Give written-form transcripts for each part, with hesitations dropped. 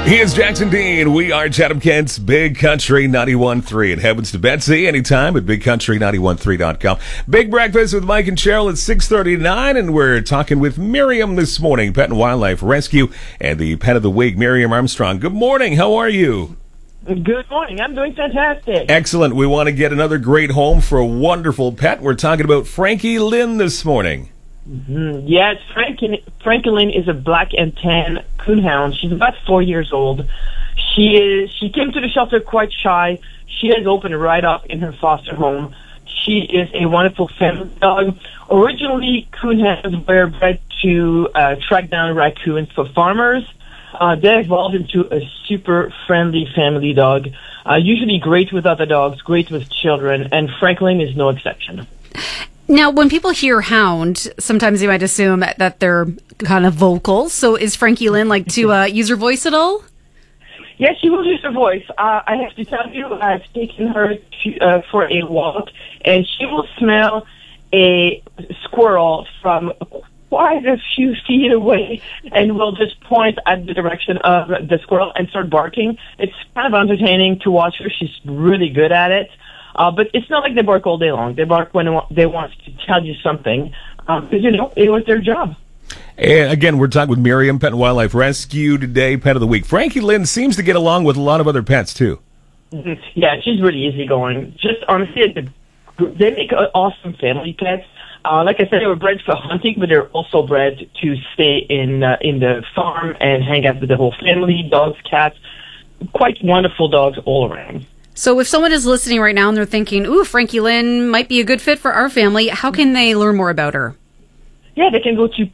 He is Jackson Dean. We are Chatham-Kent's Big Country 91.3. It happens to Betsy anytime at bigcountry913.com. Big Breakfast with Mike and Cheryl at 6:39, and we're talking with Miriam this morning, Pet and Wildlife Rescue, and the Pet of the Week, Miriam Armstrong. Good morning. How are you? Good morning. I'm doing fantastic. Excellent. We want to get another great home for a wonderful pet. We're talking about Frankie Lynn this morning. Mm-hmm. Yes, Frankie Lynn is a black and tan coonhound. She's about 4 years old. She came to the shelter quite shy. She has opened right up in her foster home. She is a wonderful family dog. Originally, coonhounds were bred to track down raccoons for farmers. They evolved into a super friendly family dog. Usually great with other dogs, great with children, and Franklin is no exception. Now, when people hear hound, sometimes you might assume that they're kind of vocal. So is Frankie Lynn like to use her voice at all? Yes, she will use her voice. I have to tell you, I've taken her for a walk, and she will smell a squirrel from quite a few feet away and will just point at the direction of the squirrel and start barking. It's kind of entertaining to watch her. She's really good at it. But it's not like they bark all day long. They bark when they want to tell you something, because, it was their job. And again, we're talking with Miriam, Pet and Wildlife Rescue today, Pet of the Week. Frankie Lynn seems to get along with a lot of other pets, too. Mm-hmm. Yeah, she's really easygoing. Just honestly, they make awesome family pets. Like I said, they were bred for hunting, but they're also bred to stay in the farm and hang out with the whole family, dogs, cats. Quite wonderful dogs all around. So if someone is listening right now and they're thinking, ooh, Frankie Lynn might be a good fit for our family, how can they learn more about her? Yeah, they can go to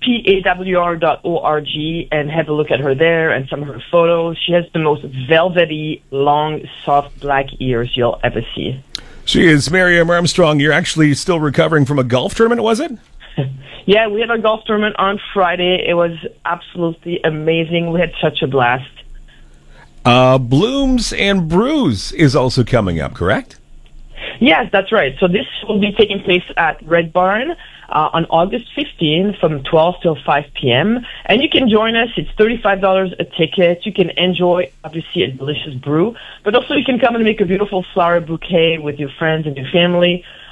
pawr.org and have a look at her there and some of her photos. She has the most velvety, long, soft black ears you'll ever see. She is Miriam Armstrong. You're actually still recovering from a golf tournament, was it? Yeah, we had a golf tournament on Friday. It was absolutely amazing. We had such a blast. Blooms and Brews is also coming up, correct? Yes, that's right. So this will be taking place at Red Barn on August 15th from 12 till 5 p.m. And you can join us. It's $35 a ticket. You can enjoy, obviously, a delicious brew, but also you can come and make a beautiful flower bouquet with your friends and your family.